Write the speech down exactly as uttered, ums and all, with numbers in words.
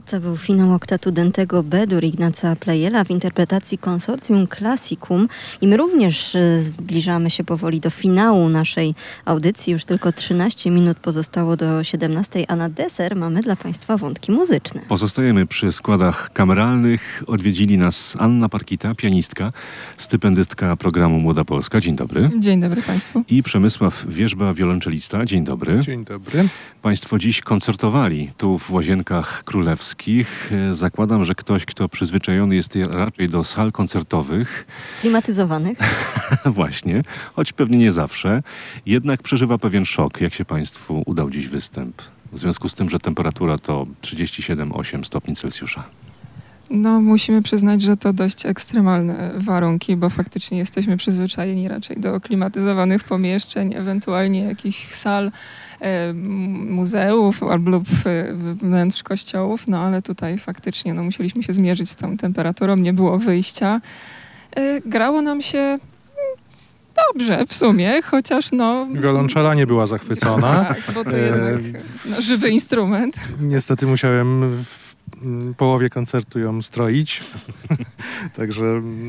To był finał oktetu Dentego B-dur Ignaca Pleyela w interpretacji Konsorcjum Classicum. I my również zbliżamy się powoli do finału naszej audycji. Już tylko trzynaście minut pozostało do siedemnastej, a na deser mamy dla Państwa wątki muzyczne. Pozostajemy przy składach kameralnych. Odwiedzili nas Anna Parkita, pianistka, stypendystka programu Młoda Polska. Dzień dobry. Dzień dobry Państwu. I Przemysław Wierzba, wiolonczelista. Dzień dobry. Dzień dobry. Państwo dziś koncertowali tu w Łazienkach Królewskich. Zakładam, że ktoś, kto przyzwyczajony jest raczej do sal koncertowych. Klimatyzowanych. Właśnie, choć pewnie nie zawsze. Jednak przeżywa pewien szok. Jak się Państwu udał dziś występ? W związku z tym, że temperatura to trzydzieści siedem przecinek osiem stopni Celsjusza. No, musimy przyznać, że to dość ekstremalne warunki, bo faktycznie jesteśmy przyzwyczajeni raczej do klimatyzowanych pomieszczeń, ewentualnie jakichś sal, e, muzeów albo wnętrz kościołów, no ale tutaj faktycznie no, musieliśmy się zmierzyć z tą temperaturą, nie było wyjścia. E, grało nam się dobrze w sumie, chociaż no... Wiolonczela nie była zachwycona. Tak, bo to jednak no, żywy instrument. Niestety musiałem w połowie koncertu ją stroić. Także